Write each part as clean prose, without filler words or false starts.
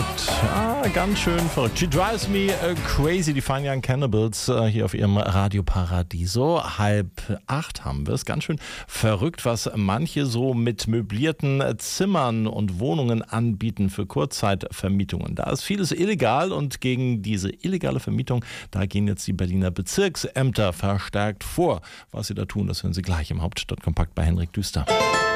verrückt. Ganz schön verrückt. She drives me crazy. Die Fine Young Cannibals hier auf ihrem Radio Paradiso. 7:30 haben wir es. Ganz schön verrückt, was manche so mit möblierten Zimmern und Wohnungen anbieten für Kurzzeitvermietungen. Da ist vieles illegal und gegen diese illegale Vermietung, da gehen jetzt die Berliner Bezirksämter verstärkt vor. Was sie da tun, das hören Sie gleich im Hauptstadtkompakt bei Henrik Düster.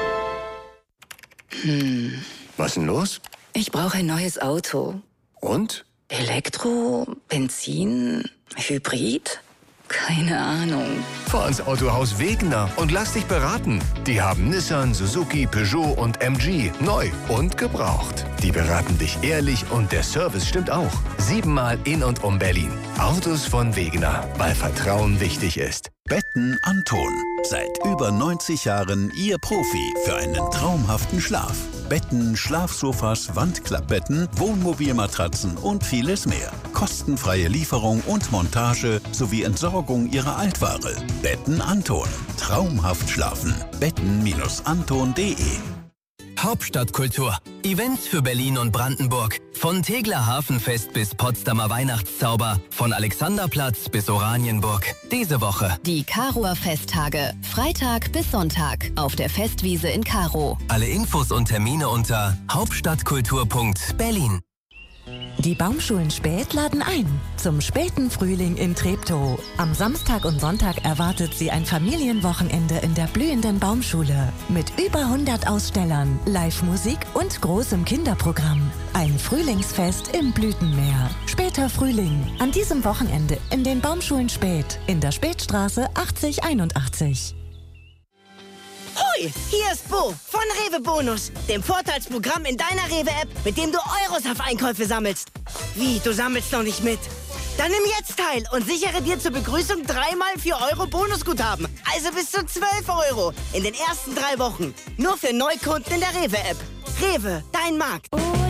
Was ist denn los? Ich brauche ein neues Auto. Und? Elektro, Benzin, Hybrid? Keine Ahnung. Fahr ins Autohaus Wegener und lass dich beraten. Die haben Nissan, Suzuki, Peugeot und MG. Neu und gebraucht. Die beraten dich ehrlich und der Service stimmt auch. 7-mal in und um Berlin. Autos von Wegener, weil Vertrauen wichtig ist. Betten Anton. Seit über 90 Jahren Ihr Profi für einen traumhaften Schlaf. Betten, Schlafsofas, Wandklappbetten, Wohnmobilmatratzen und vieles mehr. Kostenfreie Lieferung und Montage sowie Entsorgung Ihrer Altware. Betten Anton. Traumhaft schlafen. Betten-anton.de. Hauptstadtkultur. Events für Berlin und Brandenburg. Von Tegeler Hafenfest bis Potsdamer Weihnachtszauber. Von Alexanderplatz bis Oranienburg. Diese Woche die Karower Festtage. Freitag bis Sonntag auf der Festwiese in Karow. Alle Infos und Termine unter hauptstadtkultur.berlin. Die Baumschulen Späth laden ein zum späten Frühling in Treptow. Am Samstag und Sonntag erwartet Sie ein Familienwochenende in der blühenden Baumschule mit über 100 Ausstellern, Live-Musik und großem Kinderprogramm. Ein Frühlingsfest im Blütenmeer. Später Frühling. An diesem Wochenende in den Baumschulen Späth in der Späthstraße 8081. Hoi, hier ist Bo von Rewe Bonus, dem Vorteilsprogramm in deiner Rewe-App, mit dem du Euros auf Einkäufe sammelst. Wie, du sammelst noch nicht mit? Dann nimm jetzt teil und sichere dir zur Begrüßung 3-mal 4 Euro Bonusguthaben. Also bis zu 12 Euro in den ersten 3 Wochen. Nur für Neukunden in der Rewe-App. Rewe, dein Markt.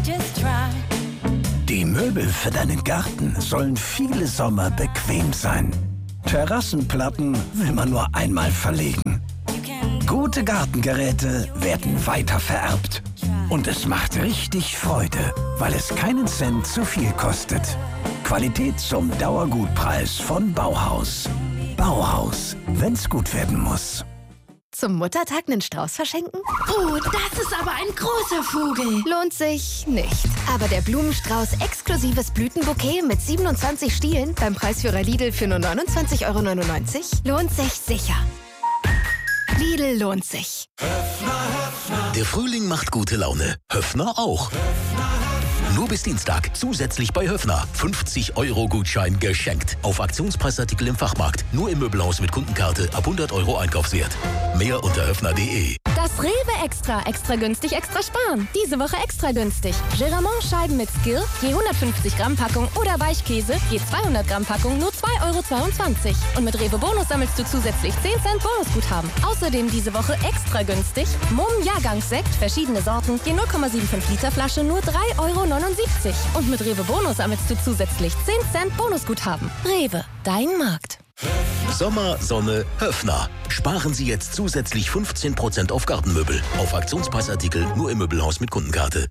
Die Möbel für deinen Garten sollen viele Sommer bequem sein. Terrassenplatten will man nur einmal verlegen. Gute Gartengeräte werden weiter vererbt. Und es macht richtig Freude, weil es keinen Cent zu viel kostet. Qualität zum Dauergutpreis von Bauhaus. Bauhaus, wenn's gut werden muss. Zum Muttertag einen Strauß verschenken? Oh, das ist aber ein großer Vogel. Lohnt sich nicht. Aber der Blumenstrauß exklusives Blütenbouquet mit 27 Stielen beim Preisführer Lidl für nur 29,99 Euro lohnt sich sicher. Lidl lohnt sich. Der Frühling macht gute Laune. Höffner auch. Nur bis Dienstag zusätzlich bei Höffner 50 Euro Gutschein geschenkt. Auf Aktionspreisartikel im Fachmarkt. Nur im Möbelhaus mit Kundenkarte ab 100 Euro Einkaufswert. Mehr unter höffner.de. Das Rewe Extra günstig, extra sparen. Diese Woche extra günstig. Geramont-Scheiben mit Skill, je 150 Gramm Packung oder Weichkäse, je 200 Gramm Packung, nur 2,22 Euro. Und mit Rewe Bonus sammelst du zusätzlich 10 Cent Bonusguthaben. Außerdem diese Woche extra günstig. Mumm Jahrgangssekt, verschiedene Sorten, je 0,75 Liter Flasche, nur 3,79 Euro. Und mit Rewe Bonus sammelst du zusätzlich 10 Cent Bonusguthaben. Rewe, dein Markt. Sommer, Sonne, Höffner. Sparen Sie jetzt zusätzlich 15% auf Gartenmöbel. Auf Aktionspreisartikel nur im Möbelhaus mit Kundenkarte.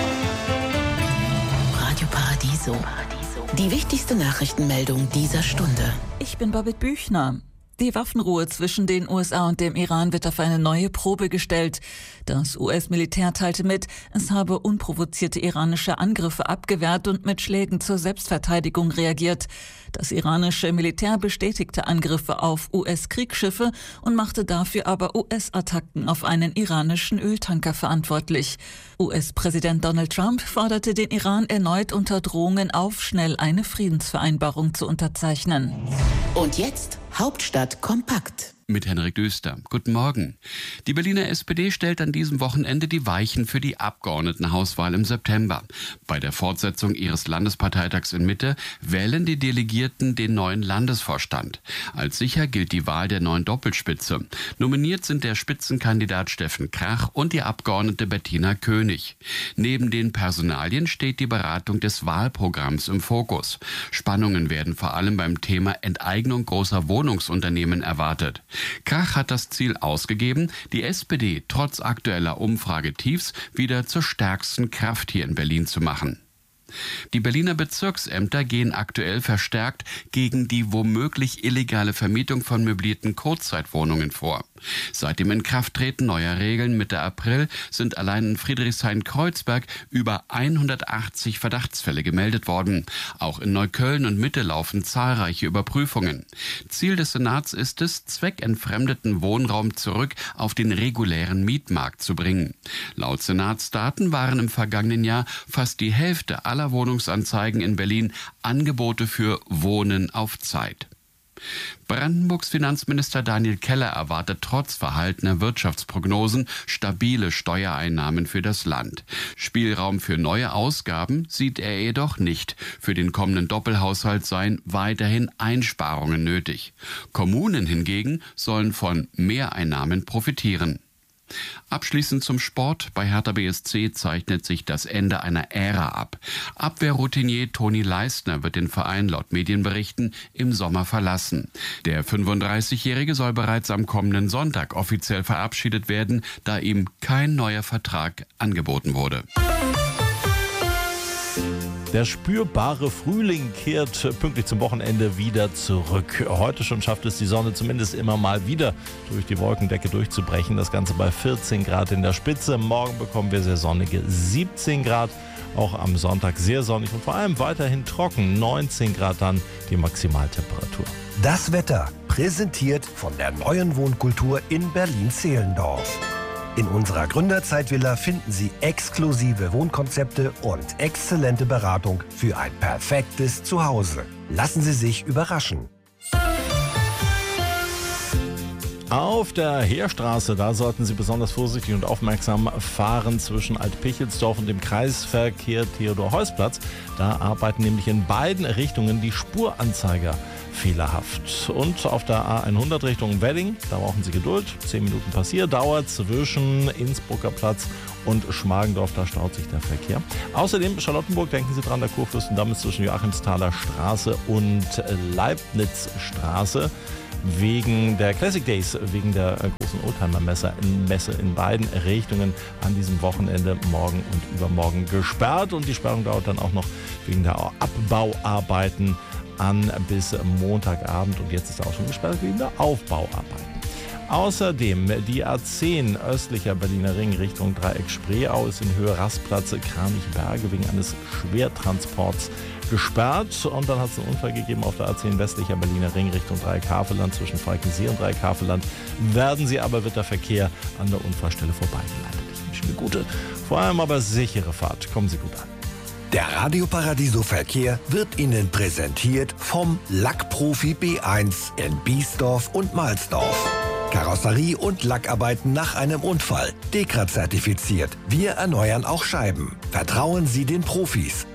Radio Paradiso. Die wichtigste Nachrichtenmeldung dieser Stunde. Ich bin Babette Büchner. Die Waffenruhe zwischen den USA und dem Iran wird auf eine neue Probe gestellt. Das US-Militär teilte mit, es habe unprovozierte iranische Angriffe abgewehrt und mit Schlägen zur Selbstverteidigung reagiert. Das iranische Militär bestätigte Angriffe auf US-Kriegsschiffe und machte dafür aber US-Attacken auf einen iranischen Öltanker verantwortlich. US-Präsident Donald Trump forderte den Iran erneut unter Drohungen auf, schnell eine Friedensvereinbarung zu unterzeichnen. Und jetzt Hauptstadt kompakt. Mit Henrik Düster. Guten Morgen. Die Berliner SPD stellt an diesem Wochenende die Weichen für die Abgeordnetenhauswahl im September. Bei der Fortsetzung ihres Landesparteitags in Mitte wählen die Delegierten den neuen Landesvorstand. Als sicher gilt die Wahl der neuen Doppelspitze. Nominiert sind der Spitzenkandidat Steffen Krach und die Abgeordnete Bettina König. Neben den Personalien steht die Beratung des Wahlprogramms im Fokus. Spannungen werden vor allem beim Thema Enteignung großer Wohnungsunternehmen erwartet. Krach hat das Ziel ausgegeben, die SPD trotz aktueller Umfragetiefs wieder zur stärksten Kraft hier in Berlin zu machen. Die Berliner Bezirksämter gehen aktuell verstärkt gegen die womöglich illegale Vermietung von möblierten Kurzzeitwohnungen vor. Seit dem Inkrafttreten neuer Regeln Mitte April sind allein in Friedrichshain-Kreuzberg über 180 Verdachtsfälle gemeldet worden. Auch in Neukölln und Mitte laufen zahlreiche Überprüfungen. Ziel des Senats ist es, zweckentfremdeten Wohnraum zurück auf den regulären Mietmarkt zu bringen. Laut Senatsdaten waren im vergangenen Jahr fast die Hälfte aller Wohnungsanzeigen in Berlin Angebote für Wohnen auf Zeit. Brandenburgs Finanzminister Daniel Keller erwartet trotz verhaltener Wirtschaftsprognosen stabile Steuereinnahmen für das Land. Spielraum für neue Ausgaben sieht er jedoch nicht. Für den kommenden Doppelhaushalt seien weiterhin Einsparungen nötig. Kommunen hingegen sollen von Mehreinnahmen profitieren. Abschließend zum Sport. Bei Hertha BSC zeichnet sich das Ende einer Ära ab. Abwehrroutinier Toni Leistner wird den Verein laut Medienberichten im Sommer verlassen. Der 35-Jährige soll bereits am kommenden Sonntag offiziell verabschiedet werden, da ihm kein neuer Vertrag angeboten wurde. Der spürbare Frühling kehrt pünktlich zum Wochenende wieder zurück. Heute schon schafft es die Sonne zumindest immer mal wieder durch die Wolkendecke durchzubrechen. Das Ganze bei 14 Grad in der Spitze. Morgen bekommen wir sehr sonnige 17 Grad. Auch am Sonntag sehr sonnig und vor allem weiterhin trocken. 19 Grad dann die Maximaltemperatur. Das Wetter präsentiert von der neuen Wohnkultur in Berlin-Zehlendorf. In unserer Gründerzeitvilla finden Sie exklusive Wohnkonzepte und exzellente Beratung für ein perfektes Zuhause. Lassen Sie sich überraschen. Auf der Heerstraße, da sollten Sie besonders vorsichtig und aufmerksam fahren zwischen Alt-Pichelsdorf und dem Kreisverkehr Theodor-Heuss-Platz. Da arbeiten nämlich in beiden Richtungen die Spuranzeiger fehlerhaft. Und auf der A100 Richtung Wedding, da brauchen Sie Geduld. 10 Minuten Passierdauer zwischen Innsbrucker Platz und Schmargendorf, da staut sich der Verkehr. Außerdem Charlottenburg, denken Sie dran, der Kurfürstendamm ist zwischen Joachimsthaler Straße und Leibnizstraße. Wegen der Classic Days, wegen der großen Oldtimer-Messe in beiden Richtungen an diesem Wochenende morgen und übermorgen gesperrt. Und die Sperrung dauert dann auch noch wegen der Abbauarbeiten an bis Montagabend. Und jetzt ist er auch schon gesperrt wegen der Aufbauarbeiten. Außerdem die A10 östlicher Berliner Ring Richtung Dreieck Spreeau ist in Höhe Rastplatz Kranichberge wegen eines Schwertransports gesperrt. Und dann hat es einen Unfall gegeben auf der A10 westlicher Berliner Ring Richtung Dreieck Havelland. Zwischen Falkensee und Dreieck Havelland wird der Verkehr an der Unfallstelle vorbeigeleitet. Ich wünsche eine gute, vor allem aber sichere Fahrt. Kommen Sie gut an. Der Radio Paradiso Verkehr wird Ihnen präsentiert vom Lackprofi B1 in Biesdorf und Mahlsdorf. Karosserie und Lackarbeiten nach einem Unfall. DEKRA-zertifiziert. Wir erneuern auch Scheiben. Vertrauen Sie den Profis.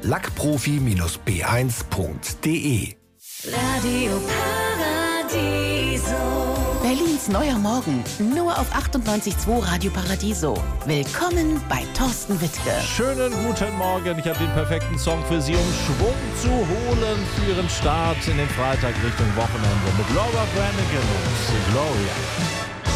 Lackprofi-b1.de. Radio Paradiso. Berlins neuer Morgen. Nur auf 98.2 Radio Paradiso. Willkommen bei Thorsten Wittke. Schönen guten Morgen. Ich habe den perfekten Song für Sie, um Schwung zu holen für Ihren Start in den Freitag Richtung Wochenende mit Laura Branigan und Gloria.